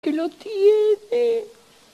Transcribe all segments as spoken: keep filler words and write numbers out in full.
que lo tiene.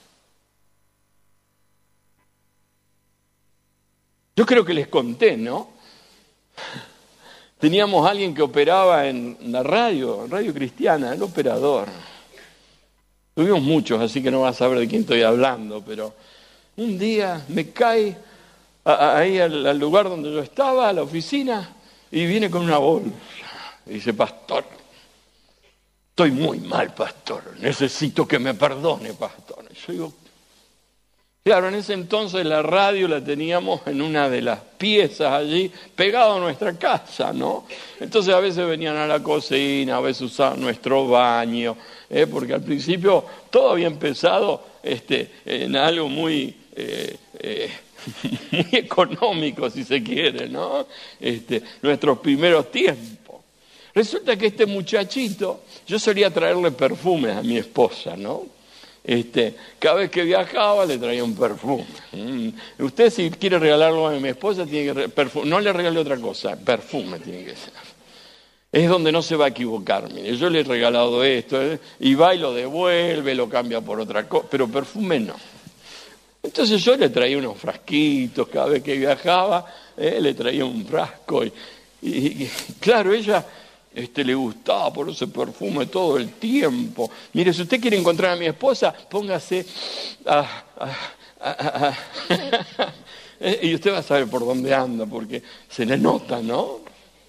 Yo creo que les conté, ¿no? Teníamos a alguien que operaba en la radio, en Radio Cristiana, el operador. Tuvimos muchos, así que no vas a saber de quién estoy hablando, pero un día me cae a, a, ahí al, al lugar donde yo estaba, a la oficina, y viene con una bolsa. Y dice, pastor, estoy muy mal, pastor, necesito que me perdone, pastor. Y yo digo, claro, en ese entonces la radio la teníamos en una de las piezas allí, pegado a nuestra casa, ¿no? Entonces a veces venían a la cocina, a veces usaban nuestro baño, ¿eh? Porque al principio todo había empezado este, en algo muy, eh, eh, muy económico, si se quiere, ¿no? Este, nuestros primeros tiempos. Resulta que este muchachito, yo solía traerle perfumes a mi esposa, ¿no? Este, cada vez que viajaba le traía un perfume. Mm. Usted si quiere regalarlo a mi esposa, tiene que perfume. No le regale otra cosa, perfume tiene que ser. Es donde no se va a equivocar. Mire, yo le he regalado esto, ¿eh? Y va y lo devuelve, lo cambia por otra cosa, pero perfume no. Entonces yo le traía unos frasquitos, cada vez que viajaba, ¿eh? Le traía un frasco. Y, y, y claro, ella... Este, le gustaba por ese perfume todo el tiempo. Mire, si usted quiere encontrar a mi esposa, póngase a, a, a, a, y usted va a saber por dónde anda, porque se le nota, ¿no?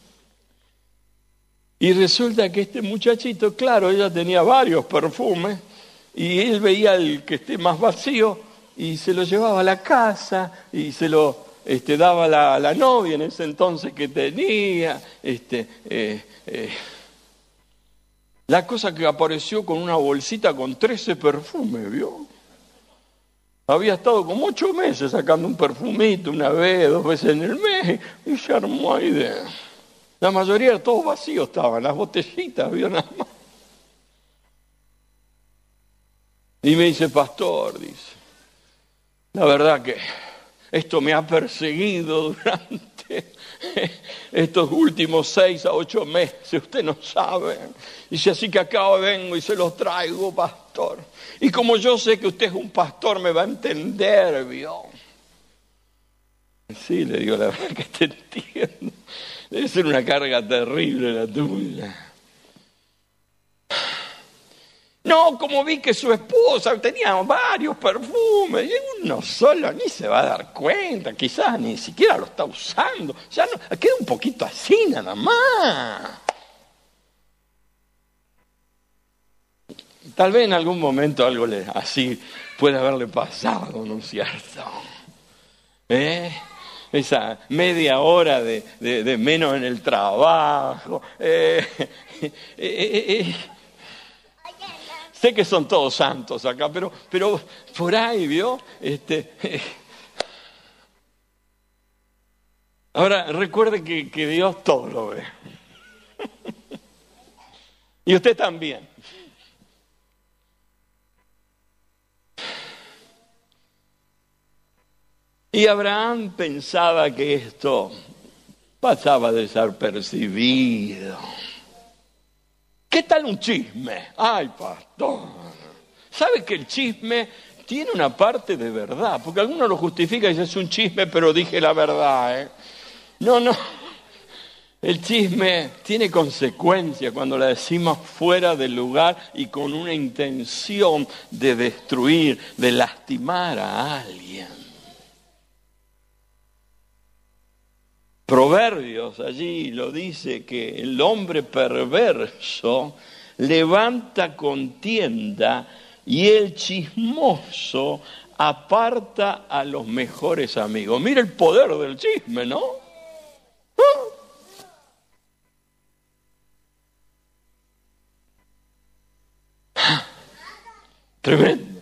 Y resulta que este muchachito, claro, ella tenía varios perfumes, y él veía el que esté más vacío, y se lo llevaba a la casa, y se lo... Este, daba la, la novia en ese entonces que tenía, este, eh, eh. la cosa que apareció con una bolsita con trece perfumes, ¿vio? Había estado como ocho meses sacando un perfumito, una vez, dos veces en el mes, y se armó ahí de... La mayoría de todos vacíos estaban, las botellitas, ¿vio? Nada más. Y me dice, pastor, dice, la verdad que... esto me ha perseguido durante estos últimos seis a ocho meses, usted no sabe. Dice, así que acá vengo y se los traigo, pastor. Y como yo sé que usted es un pastor, me va a entender, ¿vio? Sí, le digo, la verdad que te entiendo. Debe ser una carga terrible la tuya. No, como vi que su esposa tenía varios perfumes, y uno solo ni se va a dar cuenta, quizás ni siquiera lo está usando, ya no, queda un poquito así nada más. Tal vez en algún momento algo le, así puede haberle pasado, ¿no es cierto? ¿Eh? Esa media hora de, de, de menos en el trabajo. Eh, eh, eh, eh. Sé que son todos santos acá, pero, pero por ahí, ¿vio? Este, eh. Ahora, recuerde que, que Dios todo lo ve. Y usted también. Y Abraham pensaba que esto pasaba desapercibido. ¿Qué tal un chisme? Ay, pastor. ¿Sabe que el chisme tiene una parte de verdad? Porque algunos lo justifican y dicen, es un chisme, pero dije la verdad, ¿eh? No, no. El chisme tiene consecuencias cuando la decimos fuera del lugar y con una intención de destruir, de lastimar a alguien. Proverbios allí lo dice que el hombre perverso levanta contienda y el chismoso aparta a los mejores amigos. Mira el poder del chisme, ¿no? ¿Ah? Tremendo.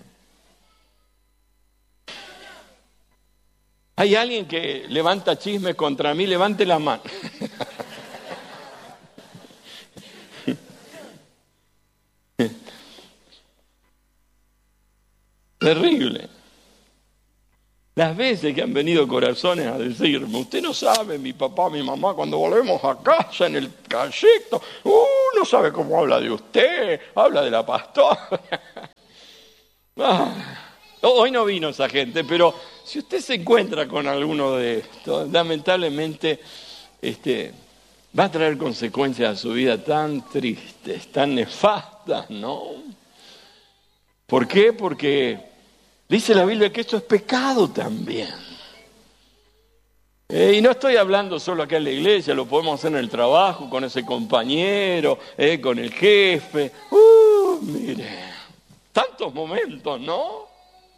¿Hay alguien que levanta chisme contra mí? Levante la mano. Terrible. Las veces que han venido corazones a decirme, usted no sabe, mi papá, mi mamá, cuando volvemos a casa en el trayecto, uh, no sabe cómo habla de usted, habla de la pastora. Ah, hoy no vino esa gente, pero si usted se encuentra con alguno de estos, lamentablemente este, va a traer consecuencias a su vida tan tristes, tan nefastas, ¿no? ¿Por qué? Porque dice la Biblia que esto es pecado también. Eh, y no estoy hablando solo acá en la iglesia, lo podemos hacer en el trabajo, con ese compañero, eh, con el jefe. Uh, mire, tantos momentos, ¿no?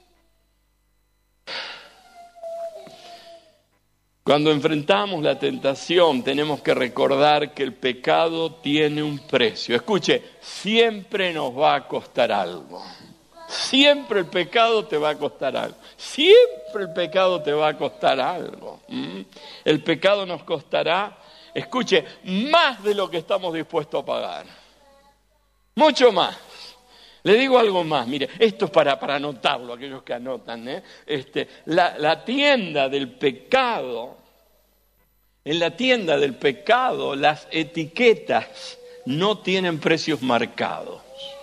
Cuando enfrentamos la tentación, tenemos que recordar que el pecado tiene un precio. Escuche, siempre nos va a costar algo. Siempre el pecado te va a costar algo. Siempre el pecado te va a costar algo. ¿Mm? El pecado nos costará, escuche, más de lo que estamos dispuestos a pagar. Mucho más. Le digo algo más, mire, esto es para, para anotarlo, aquellos que anotan, ¿eh? Este, la, la tienda del pecado, en la tienda del pecado, las etiquetas no tienen precios marcados.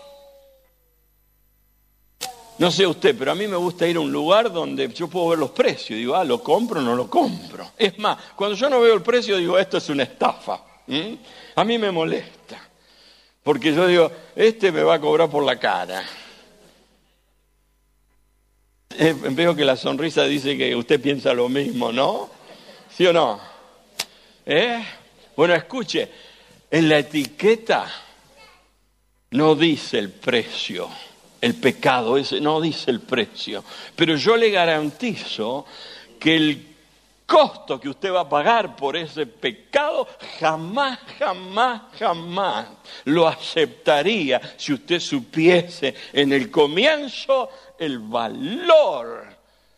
No sé usted, pero a mí me gusta ir a un lugar donde yo puedo ver los precios. Digo, ah, ¿lo compro o no lo compro? Es más, cuando yo no veo el precio, digo, esto es una estafa. ¿Mm? A mí me molesta. Porque yo digo, este me va a cobrar por la cara. Eh, veo que la sonrisa dice que usted piensa lo mismo, ¿no? ¿Sí o no? ¿Eh? Bueno, escuche, en la etiqueta no dice el precio. El pecado ese no dice el precio, pero yo le garantizo que el costo que usted va a pagar por ese pecado jamás, jamás, jamás lo aceptaría si usted supiese en el comienzo el valor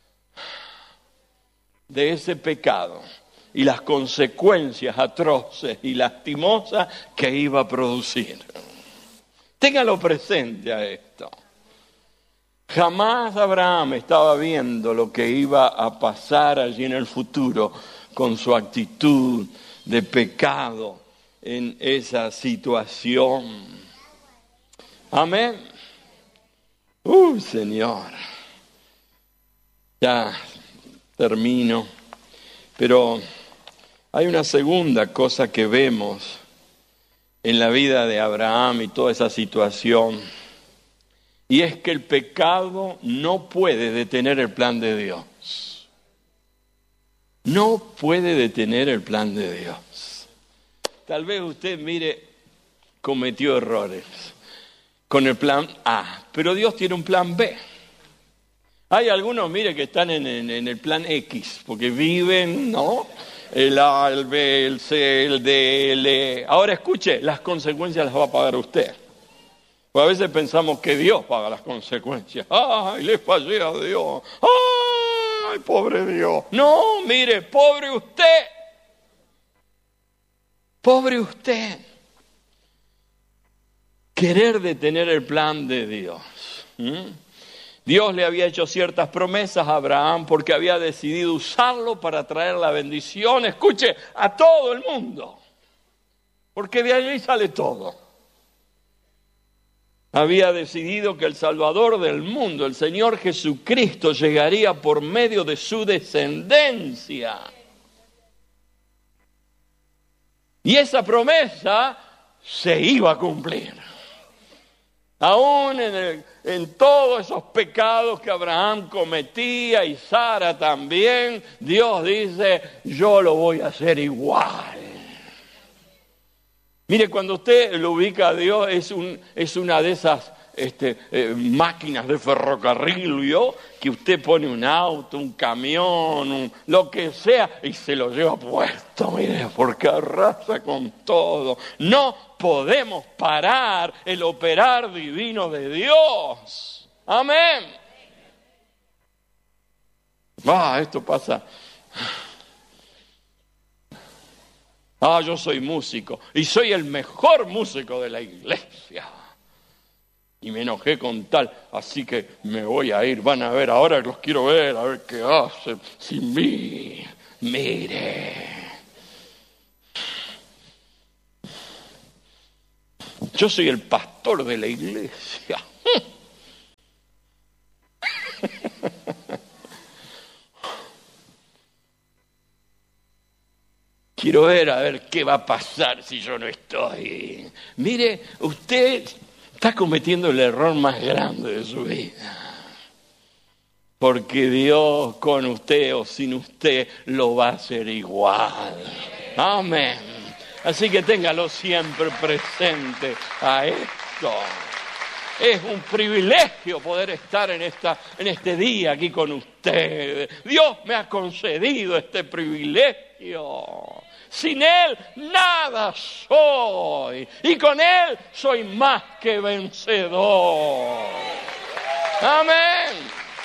de ese pecado y las consecuencias atroces y lastimosas que iba a producir. Téngalo presente a esto. Jamás Abraham estaba viendo lo que iba a pasar allí en el futuro con su actitud de pecado en esa situación. Amén. Uh, Señor. Ya termino. Pero hay una segunda cosa que vemos en la vida de Abraham y toda esa situación. Y es que el pecado no puede detener el plan de Dios. No puede detener el plan de Dios. Tal vez usted, mire, cometió errores con el plan A, pero Dios tiene un plan B. Hay algunos, mire, que están en, en, en el plan X, porque viven, ¿no? El A, el B, el C, el D, el E. Ahora escuche, las consecuencias las va a pagar usted. Pues a veces pensamos que Dios paga las consecuencias. ¡Ay, le fallé a Dios! ¡Ay, pobre Dios! No, mire, pobre usted. Pobre usted. Querer detener el plan de Dios. ¿Mm? Dios le había hecho ciertas promesas a Abraham porque había decidido usarlo para traer la bendición, escuche, a todo el mundo. Porque de allí sale todo. Había decidido que el Salvador del mundo, el Señor Jesucristo, llegaría por medio de su descendencia. Y esa promesa se iba a cumplir. Aún en, el, en todos esos pecados que Abraham cometía y Sara también, Dios dice, yo lo voy a hacer igual. Mire, cuando usted lo ubica a Dios, es, un, es una de esas este, eh, máquinas de ferrocarril, ¿vio? Que usted pone un auto, un camión, un, lo que sea, y se lo lleva puesto, mire, porque arrasa con todo. No podemos parar el operar divino de Dios. Amén. Ah, esto pasa. Ah, yo soy músico y soy el mejor músico de la iglesia. Y me enojé con tal, así que me voy a ir. Van a ver, ahora los quiero ver, a ver qué hacen sin mí. Mire. Yo soy el pastor de la iglesia. Quiero ver a ver qué va a pasar si yo no estoy. Mire, usted está cometiendo el error más grande de su vida. Porque Dios con usted o sin usted lo va a hacer igual. Amén. Así que téngalo siempre presente a esto. Es un privilegio poder estar en, esta, en este día aquí con ustedes. Dios me ha concedido este privilegio. Sin Él nada soy. Y con Él soy más que vencedor. Amén.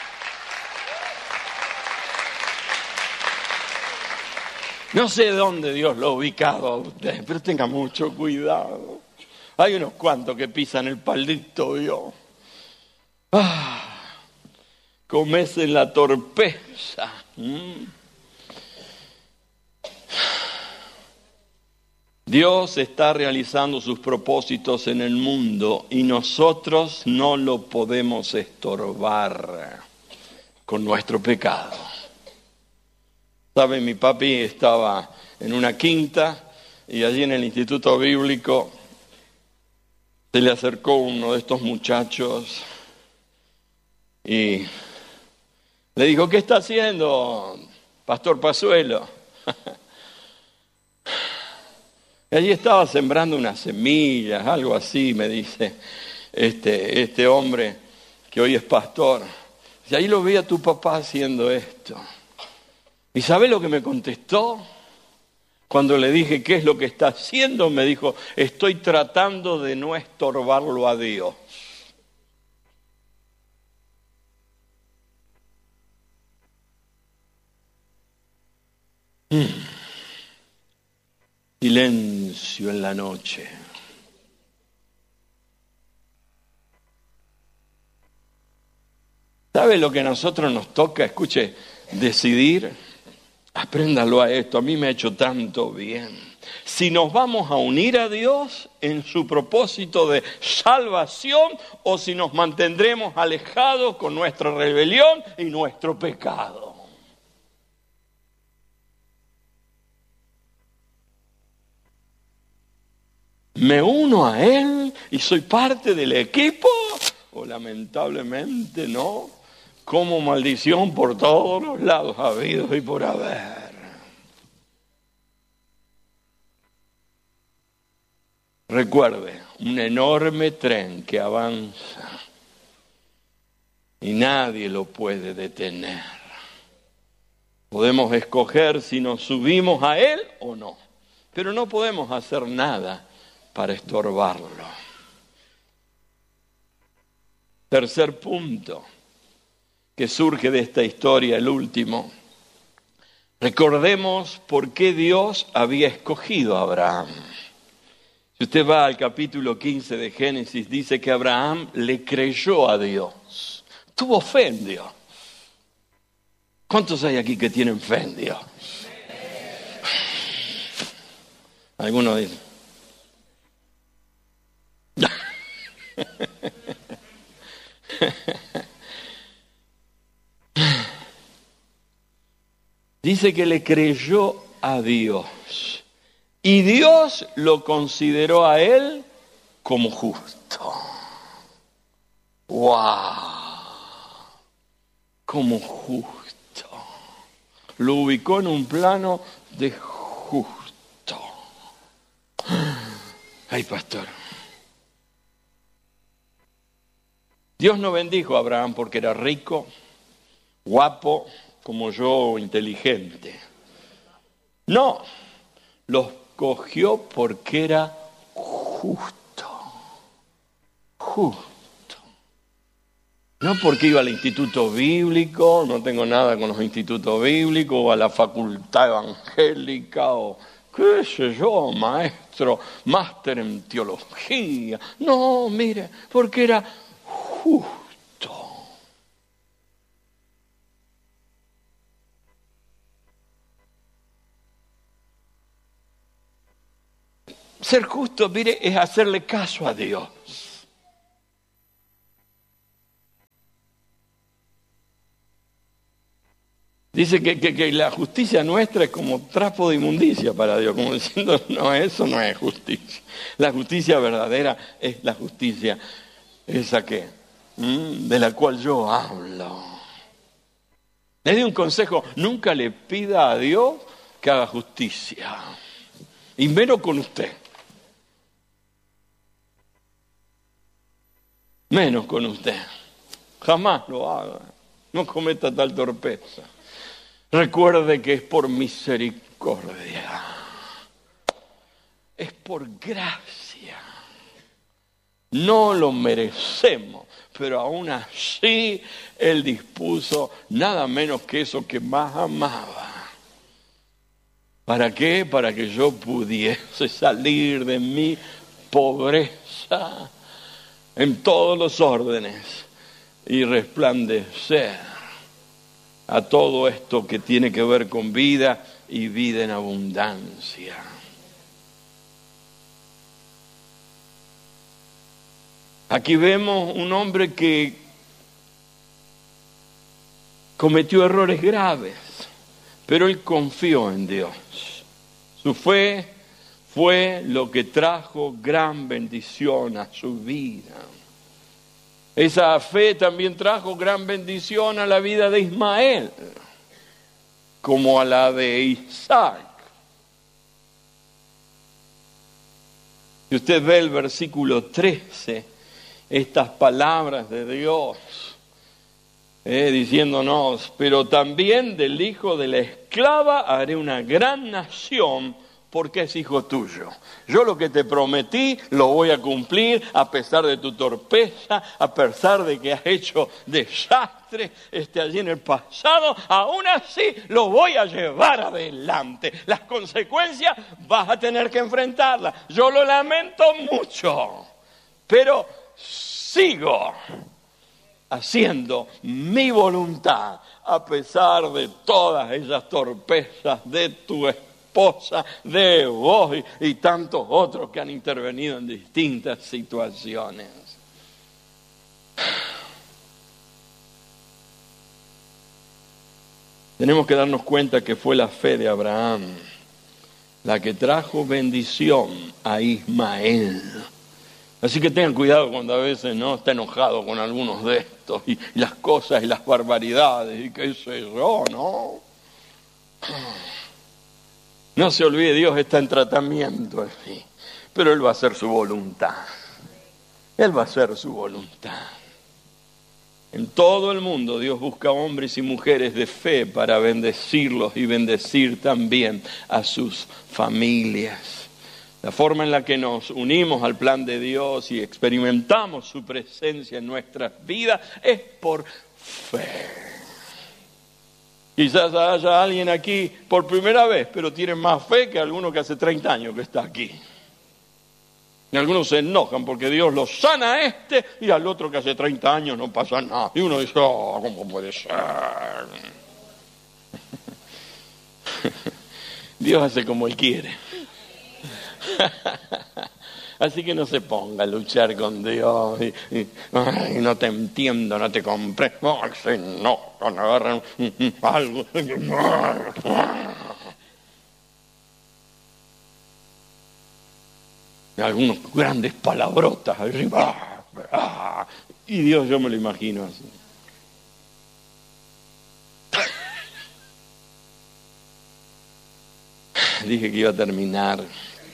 No sé dónde Dios lo ha ubicado a usted, pero tenga mucho cuidado. Hay unos cuantos que pisan el palito, yo. Ah, comes en la torpeza. ¿Mm? Dios está realizando sus propósitos en el mundo y nosotros no lo podemos estorbar con nuestro pecado. ¿Sabe? Mi papi estaba en una quinta y allí en el Instituto Bíblico se le acercó uno de estos muchachos y le dijo, ¿qué está haciendo, Pastor Pazuelo? Y allí estaba sembrando unas semillas, algo así, me dice este, este hombre que hoy es pastor. Y ahí lo vi a tu papá haciendo esto. ¿Y sabe lo que me contestó? Cuando le dije, ¿qué es lo que está haciendo? Me dijo, estoy tratando de no estorbarlo a Dios. Mm. Silencio en la noche. ¿Sabe lo que a nosotros nos toca? Escuche, decidir. Apréndalo a esto, a mí me ha hecho tanto bien. Si nos vamos a unir a Dios en su propósito de salvación o si nos mantendremos alejados con nuestra rebelión y nuestro pecado. ¿Me uno a Él y soy parte del equipo? O lamentablemente no. Como maldición por todos los lados habidos y por haber. Recuerde, un enorme tren que avanza y nadie lo puede detener. Podemos escoger si nos subimos a él o no, pero no podemos hacer nada para estorbarlo. Tercer punto que surge de esta historia, el último. Recordemos por qué Dios había escogido a Abraham. Si usted va al capítulo quince de Génesis, dice que Abraham le creyó a Dios. Tuvo fe en Dios. ¿Cuántos hay aquí que tienen fe en Dios? Algunos dicen. Dice que le creyó a Dios y Dios lo consideró a él como justo. ¡Wow! Como justo. Lo ubicó en un plano de justo. Ay, pastor. Dios no bendijo a Abraham porque era rico, guapo, como yo, inteligente. No, lo escogió porque era justo. Justo. No porque iba al instituto bíblico, no tengo nada con los institutos bíblicos, o a la facultad evangélica, o qué sé yo, maestro, máster en teología. No, mire, porque era justo. Ser justo, mire, es hacerle caso a Dios. Dice que, que, que la justicia nuestra es como trapo de inmundicia para Dios, como diciendo, no, eso no es justicia. La justicia verdadera es la justicia esa que, ¿m? de la cual yo hablo. Le doy un consejo, nunca le pida a Dios que haga justicia, y menos con usted. Menos con usted. Jamás lo haga. No cometa tal torpeza. Recuerde que es por misericordia. Es por gracia. No lo merecemos, pero aún así Él dispuso nada menos que eso que más amaba. ¿Para qué? Para que yo pudiese salir de mi pobreza en todos los órdenes y resplandecer a todo esto que tiene que ver con vida y vida en abundancia. Aquí vemos un hombre que cometió errores graves, pero él confió en Dios. Su fe fue lo que trajo gran bendición a su vida. Esa fe también trajo gran bendición a la vida de Ismael, como a la de Isaac. Si usted ve el versículo trece, estas palabras de Dios, eh, diciéndonos, pero también del hijo de la esclava haré una gran nación, porque es hijo tuyo. Yo lo que te prometí lo voy a cumplir a pesar de tu torpeza, a pesar de que has hecho desastre este, allí en el pasado, aún así lo voy a llevar adelante. Las consecuencias vas a tener que enfrentarlas. Yo lo lamento mucho, pero sigo haciendo mi voluntad a pesar de todas esas torpezas de tu espíritu. Esposa de vos y, y tantos otros que han intervenido en distintas situaciones. Tenemos que darnos cuenta que fue la fe de Abraham la que trajo bendición a Ismael. Así que tengan cuidado cuando a veces no está enojado con algunos de estos y, y las cosas y las barbaridades y qué sé yo, ¿no? No se olvide, Dios está en tratamiento, sí, pero Él va a hacer su voluntad. Él va a hacer su voluntad. En todo el mundo Dios busca hombres y mujeres de fe para bendecirlos y bendecir también a sus familias. La forma en la que nos unimos al plan de Dios y experimentamos su presencia en nuestras vidas es por fe. Quizás haya alguien aquí por primera vez, pero tiene más fe que alguno que hace treinta años que está aquí. Y algunos se enojan porque Dios los sana a este y al otro que hace treinta años no pasa nada. Y uno dice, oh, ¿cómo puede ser? Dios hace como Él quiere. Así que no se ponga a luchar con Dios y, y ay, no te entiendo, no te compré. Ay, se enojan, agarran algo. Algunos grandes palabrotas arriba. Y Dios, yo me lo imagino así. Dije que iba a terminar.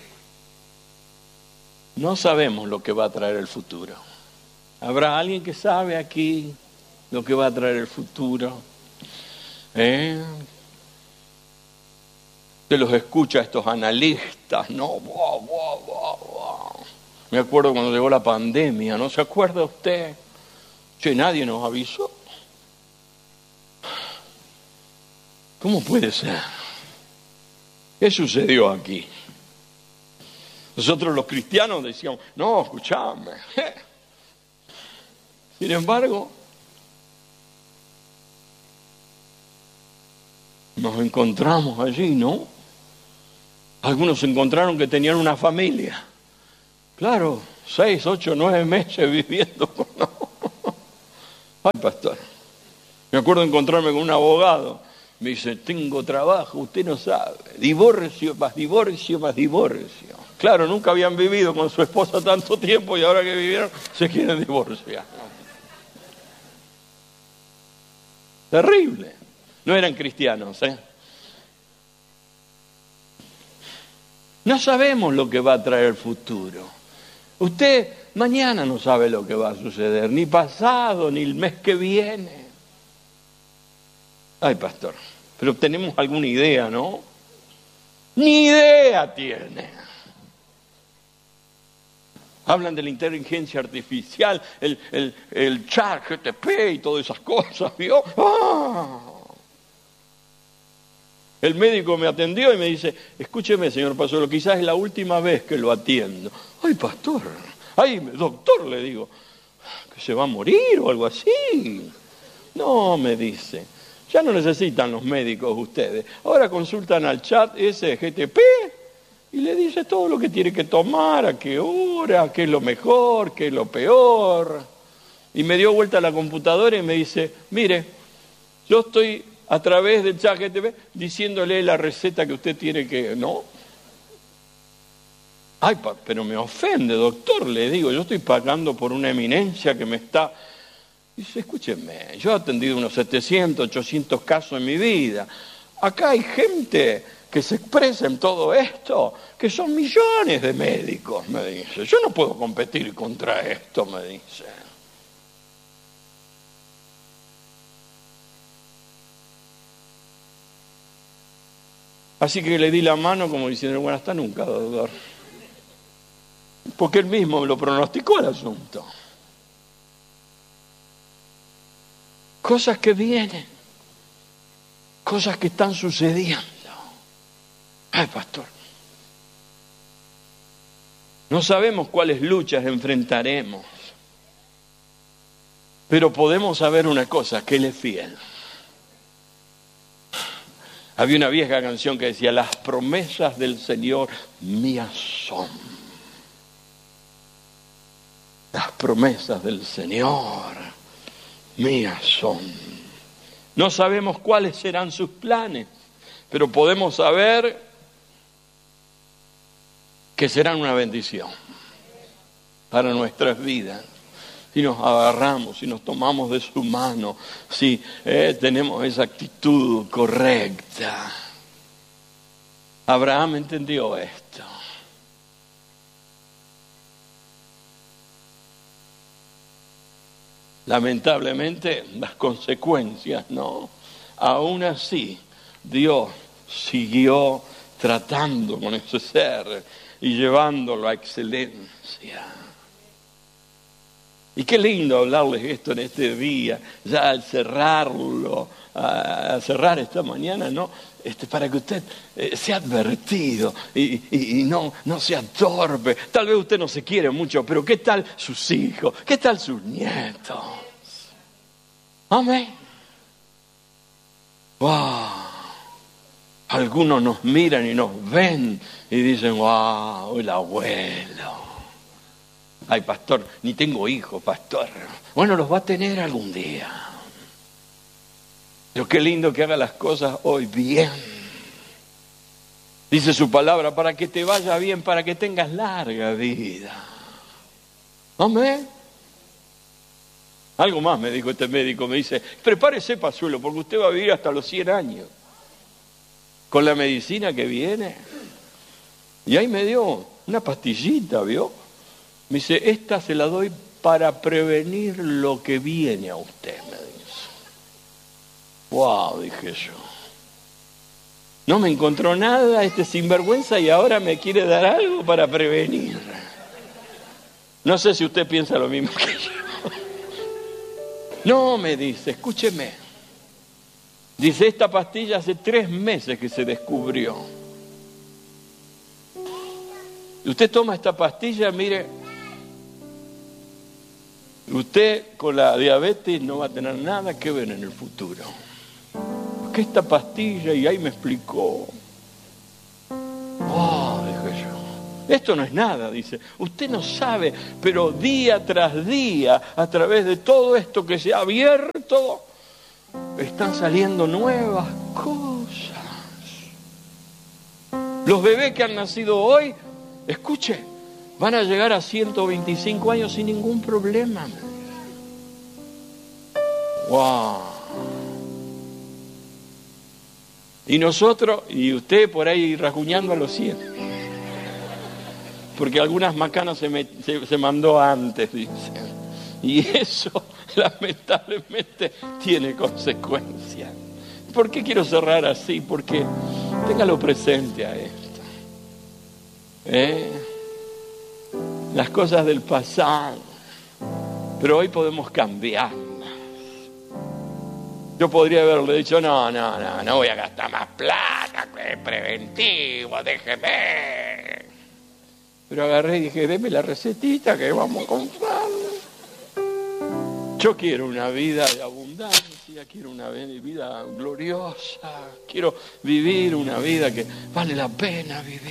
No sabemos lo que va a traer el futuro. ¿Habrá alguien que sabe aquí lo que va a traer el futuro? ¿Eh? Que los escucha a estos analistas, ¿no? Wow, wow, wow, wow. Me acuerdo cuando llegó la pandemia, ¿no se acuerda usted? Che, nadie nos avisó. ¿Cómo puede ser? ¿Qué sucedió aquí? Nosotros los cristianos decíamos, no, escuchame. Sin embargo, nos encontramos allí, ¿no? Algunos encontraron que tenían una familia. Claro, seis, ocho, nueve meses viviendo con... Ay, pastor, me acuerdo de encontrarme con un abogado. Me dice, tengo trabajo, usted no sabe. Divorcio, más divorcio, más divorcio. Claro, nunca habían vivido con su esposa tanto tiempo y ahora que vivieron se quieren divorciar. Terrible. No eran cristianos, ¿eh? No sabemos lo que va a traer el futuro. Usted mañana no sabe lo que va a suceder, ni pasado, ni el mes que viene. Ay, pastor, pero tenemos alguna idea, ¿no? Ni idea tiene. Hablan de la inteligencia artificial, el, el, el chat G T P y todas esas cosas, ¿vio? ¡Ah! El médico me atendió y me dice, escúcheme, señor Pasolo, quizás es la última vez que lo atiendo. Ay, pastor, ay, doctor, le digo, que se va a morir o algo así. No, me dice, ya no necesitan los médicos ustedes. Ahora consultan al chat ese G T P y le dice todo lo que tiene que tomar, a qué hora, qué es lo mejor, qué es lo peor. Y me dio vuelta a la computadora y me dice, mire, yo estoy a través del chat G T P diciéndole la receta que usted tiene que... ¿No? Ay, pero me ofende, doctor, le digo, yo estoy pagando por una eminencia que me está... Dice, escúcheme, yo he atendido unos setecientos, ochocientos casos en mi vida. Acá hay gente que se expresa en todo esto, que son millones de médicos, me dice. Yo no puedo competir contra esto, me dice. Así que le di la mano como diciendo, bueno, hasta nunca, doctor. Porque él mismo me lo pronosticó el asunto. Cosas que vienen, cosas que están sucediendo. Ay, pastor, no sabemos cuáles luchas enfrentaremos, pero podemos saber una cosa, que Él es fiel. Había una vieja canción que decía, las promesas del Señor mías son. Las promesas del Señor mías son. No sabemos cuáles serán sus planes, pero podemos saber que serán una bendición para nuestras vidas. Si nos agarramos, si nos tomamos de su mano, si eh, tenemos esa actitud correcta. Abraham entendió esto. Lamentablemente, las consecuencias, ¿no? Aún así, Dios siguió tratando con ese ser y llevándolo a excelencia. Y qué lindo hablarles esto en este día, ya al cerrarlo, a cerrar esta mañana, ¿no? Este, para que usted eh, sea advertido y, y, y no, no sea torpe. Tal vez usted no se quiere mucho, pero ¿qué tal sus hijos? ¿Qué tal sus nietos? Amén. Wow. Algunos nos miran y nos ven y dicen, wow, el abuelo. Ay, pastor, ni tengo hijos, pastor. Bueno, los va a tener algún día. Pero qué lindo que haga las cosas hoy bien. Dice su palabra, para que te vaya bien, para que tengas larga vida. Amén. Algo más me dijo este médico, me dice, prepárese, Pazuelo, porque usted va a vivir hasta los cien años. Con la medicina que viene. Y ahí me dio una pastillita, ¿vio? Me dice, esta se la doy para prevenir lo que viene a usted, me dice. Wow, dije yo. No me encontró nada este sinvergüenza y ahora me quiere dar algo para prevenir. No sé si usted piensa lo mismo que yo. No, me dice, escúcheme. Dice, esta pastilla hace tres meses que se descubrió. Usted toma esta pastilla, mire, usted con la diabetes no va a tener nada que ver en el futuro. Porque esta pastilla, y ahí me explicó. Oh, Esto no es nada, dice. Usted no sabe, pero día tras día, a través de todo esto que se ha abierto, están saliendo nuevas cosas. Los bebés que han nacido hoy, escuche, van a llegar a ciento veinticinco años sin ningún problema. ¡Wow! Y nosotros, y usted por ahí rasguñando a los cien. Porque algunas macanas se, me, se, se mandó antes, dicen. Y eso, lamentablemente, tiene consecuencias. ¿Por qué quiero cerrar así? Porque téngalo presente a esto. ¿Eh? Las cosas del pasado. Pero hoy podemos cambiarlas. Yo podría haberle dicho, no, no, no, no voy a gastar más plata, que es preventivo, déjeme. Pero agarré y dije, deme la recetita que vamos a comprar. Yo quiero una vida de abundancia, quiero una vida gloriosa, quiero vivir una vida que vale la pena vivir.